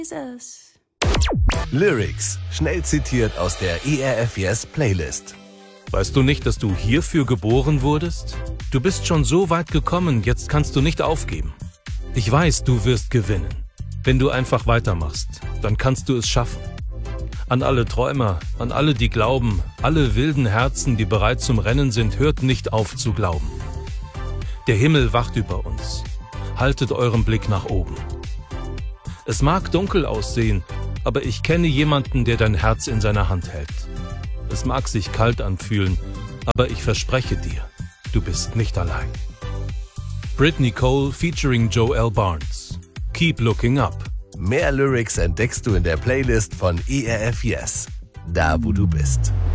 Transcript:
Jesus. Lyrics, schnell zitiert aus der ERF Yes Playlist. Weißt du nicht, dass du hierfür geboren wurdest? Du bist schon so weit gekommen, jetzt kannst du nicht aufgeben. Ich weiß, du wirst gewinnen. Wenn du einfach weitermachst, dann kannst du es schaffen. An alle Träumer, an alle, die glauben, alle wilden Herzen, die bereit zum Rennen sind, hört nicht auf zu glauben. Der Himmel wacht über uns. Haltet euren Blick nach oben. Es mag dunkel aussehen, aber ich kenne jemanden, der dein Herz in seiner Hand hält. Es mag sich kalt anfühlen, aber ich verspreche dir, du bist nicht allein. Brittany Cole featuring Joel Barnes. Keep looking up. Mehr Lyrics entdeckst du in der Playlist von ERF Yes, da wo du bist.